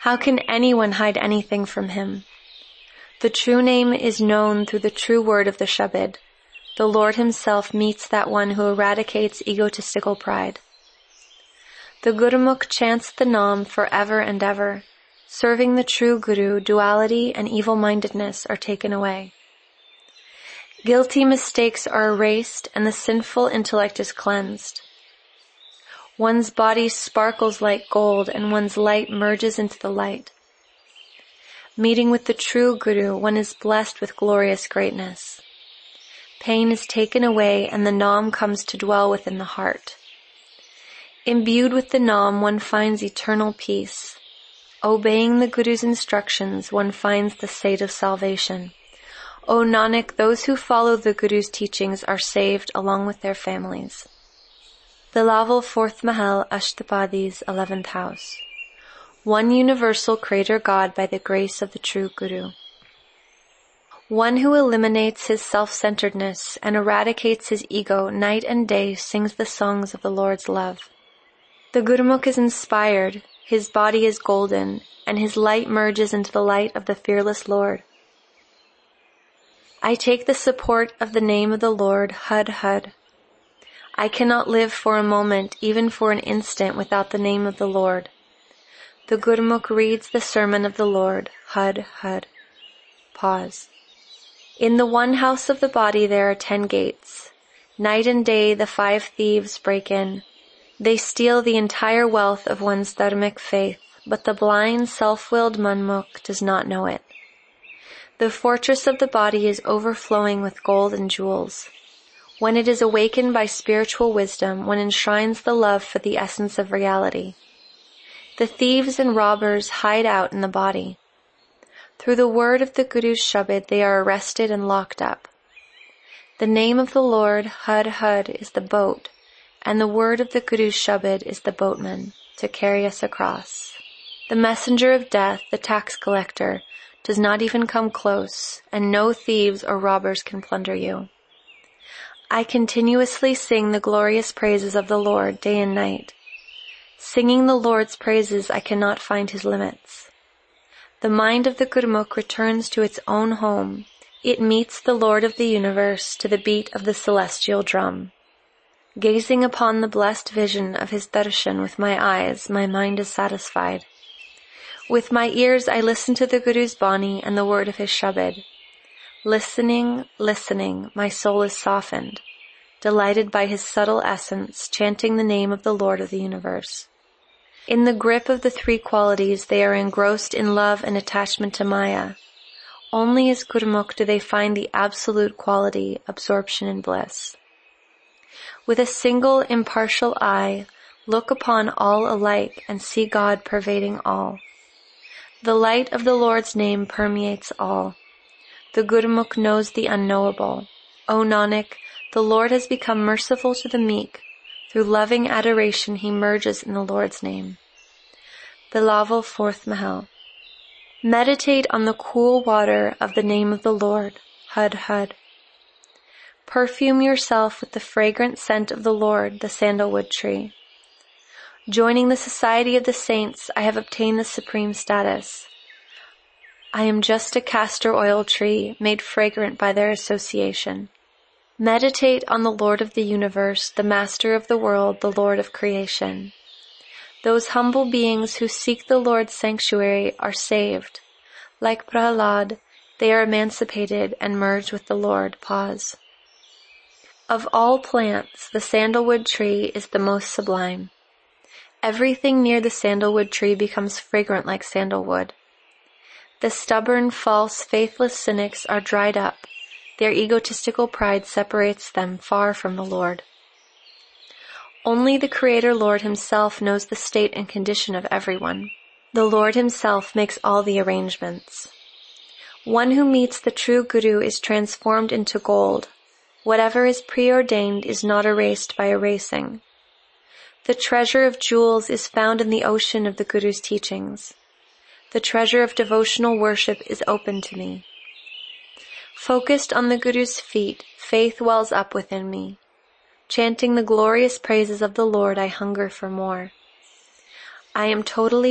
How can anyone hide anything from him? The true name is known through the true word of the Shabad. The Lord himself meets that one who eradicates egotistical pride. The Gurumukh chants the Nam forever and ever. Serving the true Guru, duality and evil-mindedness are taken away. Guilty mistakes are erased and the sinful intellect is cleansed. One's body sparkles like gold and one's light merges into the light. Meeting with the true Guru, one is blessed with glorious greatness. Pain is taken away and the Nam comes to dwell within the heart. Imbued with the Nam, one finds eternal peace. Obeying the Guru's instructions, one finds the state of salvation. O Nanak, those who follow the Guru's teachings are saved along with their families. Bilawal 4th Mahal, Ashtapadi's 11th house. One universal Creator God by the grace of the true Guru. One who eliminates his self-centeredness and eradicates his ego night and day sings the songs of the Lord's love. The Gurumukh is inspired, his body is golden, and his light merges into the light of the fearless Lord. I take the support of the name of the Lord, Had Had. I cannot live for a moment, even for an instant, without the name of the Lord. The Gurumukh reads the sermon of the Lord, Had Had. Pause. In the one house of the body there are 10 gates. Night and day the 5 thieves break in. They steal the entire wealth of one's dharmic faith, but the blind, self-willed Manmukh does not know it. The fortress of the body is overflowing with gold and jewels. When it is awakened by spiritual wisdom, one enshrines the love for the essence of reality. The thieves and robbers hide out in the body. Through the word of the Guru's Shabad, they are arrested and locked up. The name of the Lord, Had Had, is the boat, and the word of the Guru's Shabad is the boatman, to carry us across. The messenger of death, the tax collector, does not even come close, and no thieves or robbers can plunder you. I continuously sing the glorious praises of the Lord day and night. Singing the Lord's praises, I cannot find his limits. The mind of the Gurumukh returns to its own home. It meets the Lord of the universe to the beat of the celestial drum. Gazing upon the blessed vision of his darshan with my eyes, my mind is satisfied. With my ears I listen to the Guru's Bani and the word of his Shabad. Listening, listening, my soul is softened, delighted by his subtle essence, chanting the name of the Lord of the universe. In the grip of the 3 qualities, they are engrossed in love and attachment to Maya. Only as Gurumukh do they find the absolute quality, absorption in bliss. With a single impartial eye, look upon all alike and see God pervading all. The light of the Lord's name permeates all. The Gurumukh knows the unknowable. O Nanak, the Lord has become merciful to the meek. Through loving adoration he merges in the Lord's name. Bilawal 4th Mahal. Meditate on the cool water of the name of the Lord, Had Had. Perfume yourself with the fragrant scent of the Lord, the sandalwood tree. Joining the society of the saints, I have obtained the supreme status. I am just a castor oil tree, made fragrant by their association. Meditate on the Lord of the universe, the Master of the world, the Lord of creation. Those humble beings who seek the Lord's sanctuary are saved. Like Prahlad, they are emancipated and merge with the Lord. Pause. Of all plants, the sandalwood tree is the most sublime. Everything near the sandalwood tree becomes fragrant like sandalwood. The stubborn, false, faithless cynics are dried up. Their egotistical pride separates them far from the Lord. Only the Creator Lord himself knows the state and condition of everyone. The Lord himself makes all the arrangements. One who meets the true Guru is transformed into gold. Whatever is preordained is not erased by erasing. The treasure of jewels is found in the ocean of the Guru's teachings. The treasure of devotional worship is open to me. Focused on the Guru's feet, faith wells up within me. Chanting the glorious praises of the Lord, I hunger for more. I am totally